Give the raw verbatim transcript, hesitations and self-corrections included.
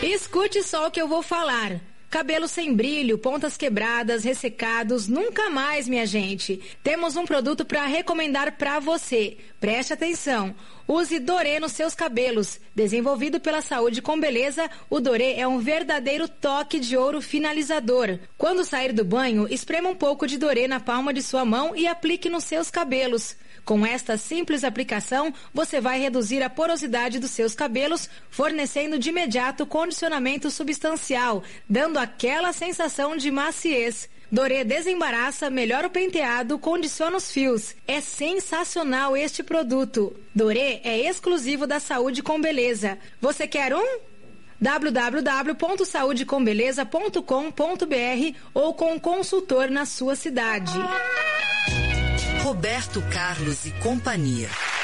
Escute só o que eu vou falar. Cabelo sem brilho, pontas quebradas, ressecados, nunca mais, minha gente. Temos um produto para recomendar para você. Preste atenção. Use Dorê nos seus cabelos. Desenvolvido pela Saúde com Beleza, o Dorê é um verdadeiro toque de ouro finalizador. Quando sair do banho, esprema um pouco de Dorê na palma de sua mão e aplique nos seus cabelos. Com esta simples aplicação, você vai reduzir a porosidade dos seus cabelos, fornecendo de imediato condicionamento substancial, dando aquela sensação de maciez. Dorê desembaraça, melhora o penteado, condiciona os fios. É sensacional este produto. Dorê é exclusivo da Saúde com Beleza. Você quer um? w w w ponto saúde com beleza ponto com ponto b r ou com um consultor na sua cidade. Roberto Carlos e Companhia.